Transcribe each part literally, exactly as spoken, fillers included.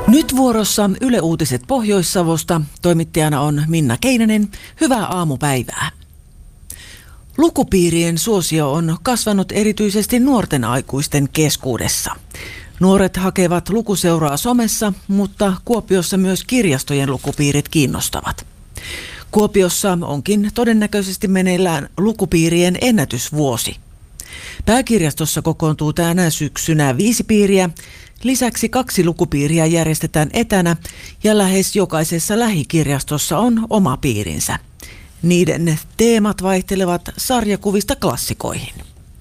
Nyt vuorossa Yle Uutiset Pohjois-Savosta. Toimittajana on Minna Keinänen. Hyvää aamupäivää. Lukupiirien suosio on kasvanut erityisesti nuorten aikuisten keskuudessa. Nuoret hakevat lukuseuraa somessa, mutta Kuopiossa myös kirjastojen lukupiirit kiinnostavat. Kuopiossa onkin todennäköisesti meneillään lukupiirien ennätysvuosi. Pääkirjastossa kokoontuu tänä syksynä viisi piiriä. Lisäksi kaksi lukupiiriä järjestetään etänä ja lähes jokaisessa lähikirjastossa on oma piirinsä. Niiden teemat vaihtelevat sarjakuvista klassikoihin.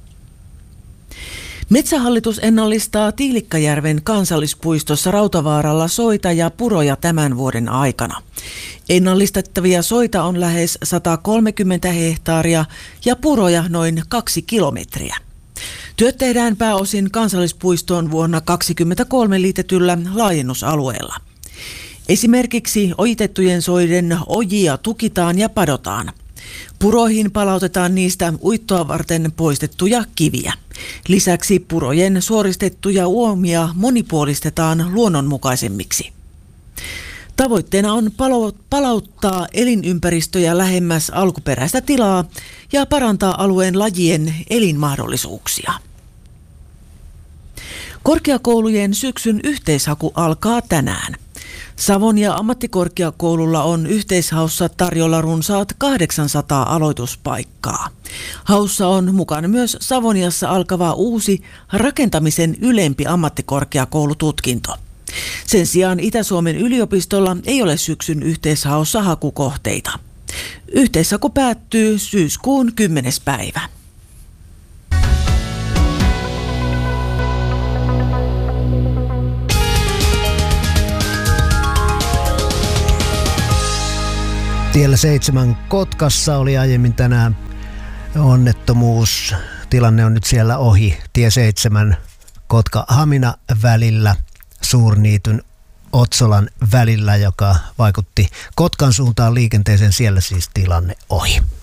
Metsähallitus ennallistaa Tiilikkajärven kansallispuistossa Rautavaaralla soita ja puroja tämän vuoden aikana. Ennallistettavia soita on lähes sata kolmekymmentä hehtaaria ja puroja noin kaksi kilometriä. Työt tehdään pääosin kansallispuistoon vuonna kaksikymmentäkolme liitetyllä laajennusalueella. Esimerkiksi ojitettujen soiden ojia tukitaan ja padotaan. Puroihin palautetaan niistä uittoa varten poistettuja kiviä. Lisäksi purojen suoristettuja uomia monipuolistetaan luonnonmukaisemmiksi. Tavoitteena on palauttaa elinympäristöjä lähemmäs alkuperäistä tilaa ja parantaa alueen lajien elinmahdollisuuksia. Korkeakoulujen syksyn yhteishaku alkaa tänään. Savonia ammattikorkeakoululla on yhteishaussa tarjolla runsaat kahdeksansataa aloituspaikkaa. Haussa on mukana myös Savoniassa alkava uusi rakentamisen ylempi ammattikorkeakoulututkinto. Sen sijaan Itä-Suomen yliopistolla ei ole syksyn yhteishaussa hakukohteita. Yhteishaku päättyy syyskuun kymmenes päivä. Tiellä seitsemän Kotkassa oli aiemmin tänään onnettomuus. Tilanne on nyt siellä ohi. Tie seitsemän Kotka-Hamina välillä, Suurniityn Otsolan välillä, joka vaikutti Kotkan suuntaan liikenteeseen. Siellä siis tilanne ohi.